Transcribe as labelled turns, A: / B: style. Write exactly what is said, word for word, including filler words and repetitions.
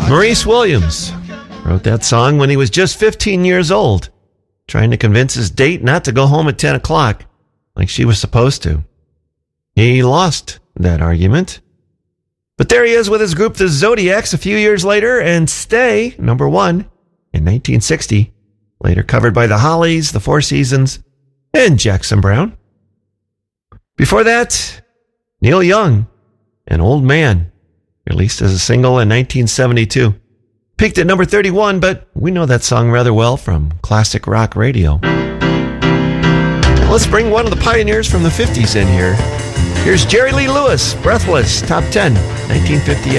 A: Maurice Williams wrote that song when he was just fifteen years old, trying to convince his date not to go home at ten o'clock like she was supposed to. He lost that argument. But there he is with his group the Zodiacs a few years later, and Stay, number one, in nineteen sixty, later covered by the Hollies, the Four Seasons, and Jackson Browne. Before that, Neil Young, An Old Man, released as a single in nineteen seventy-two. Peaked at number thirty-one, but we know that song rather well from classic rock radio. Now let's bring one of the pioneers from the fifties in here. Here's Jerry Lee Lewis, Breathless, top ten, nineteen fifty-eight.